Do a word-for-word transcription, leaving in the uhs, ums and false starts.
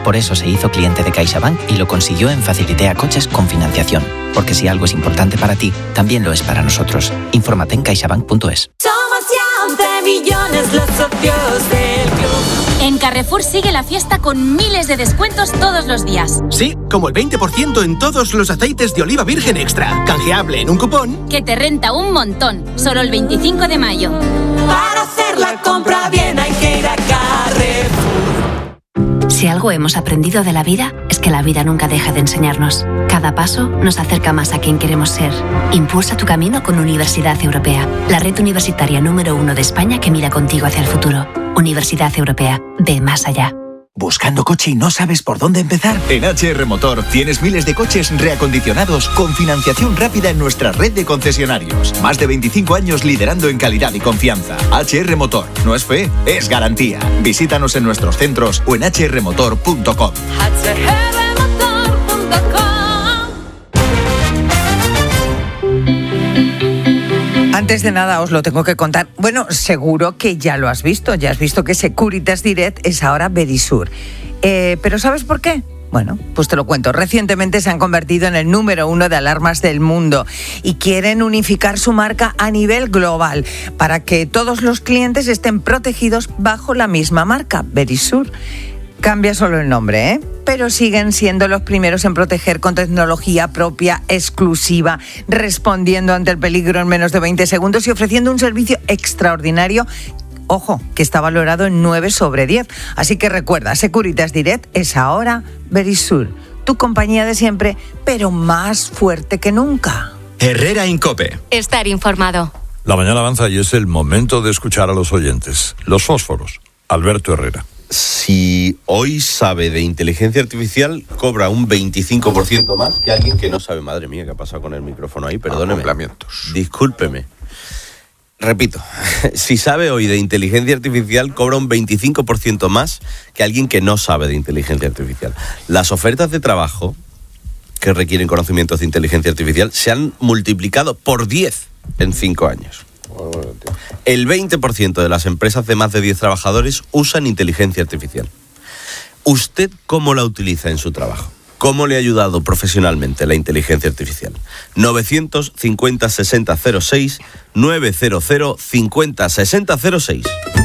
Por eso se hizo cliente de CaixaBank y lo consiguió en Facilitea Coches con financiación. Porque si algo es importante para ti, también lo es para nosotros. Infórmate en caixabank punto es. Somos ya once millones los socios del club. En Carrefour sigue la fiesta con miles de descuentos todos los días. Sí, como el veinte por ciento en todos los aceites de oliva virgen extra. Canjeable en un cupón que te renta un montón. Solo el veinticinco de mayo. Para hacer la compra bien hay que ir a Carrefour. Si algo hemos aprendido de la vida, es que la vida nunca deja de enseñarnos. Cada paso nos acerca más a quien queremos ser. Impulsa tu camino con Universidad Europea, la red universitaria número uno de España que mira contigo hacia el futuro. Universidad Europea, ve más allá. ¿Buscando coche y no sabes por dónde empezar? En H R Motor tienes miles de coches reacondicionados con financiación rápida en nuestra red de concesionarios. Más de veinticinco años liderando en calidad y confianza. H R Motor. No es fe, es garantía. Visítanos en nuestros centros o en h r motor punto com. H R motor punto com. Antes de nada os lo tengo que contar. Bueno, seguro que ya lo has visto. Ya has visto que Securitas Direct es ahora Verisur. Eh, ¿Pero sabes por qué? Bueno, pues te lo cuento. Recientemente se han convertido en el número uno de alarmas del mundo y quieren unificar su marca a nivel global para que todos los clientes estén protegidos bajo la misma marca, Verisur. Cambia solo el nombre, ¿eh? Pero siguen siendo los primeros en proteger con tecnología propia, exclusiva, respondiendo ante el peligro en menos de veinte segundos y ofreciendo un servicio extraordinario. Ojo, que está valorado en nueve sobre diez. Así que recuerda, Securitas Direct es ahora Verisur, tu compañía de siempre, pero más fuerte que nunca. Herrera Incope. Estar informado. La mañana avanza y es el momento de escuchar a los oyentes. Los fósforos. Alberto Herrera. Si hoy sabe de inteligencia artificial, cobra un veinticinco por ciento más que alguien que no sabe. Madre mía, ¿qué ha pasado con el micrófono ahí? Perdóneme. Discúlpeme. Repito, si sabe hoy de inteligencia artificial, cobra un veinticinco por ciento más que alguien que no sabe de inteligencia artificial. Las ofertas de trabajo que requieren conocimientos de inteligencia artificial se han multiplicado por diez en cinco años. El veinte por ciento de las empresas de más de diez trabajadores usan inteligencia artificial. ¿Usted cómo la utiliza en su trabajo? ¿Cómo le ha ayudado profesionalmente la inteligencia artificial? novecientos cincuenta sesenta cero seis, novecientos cincuenta sesenta cero seis.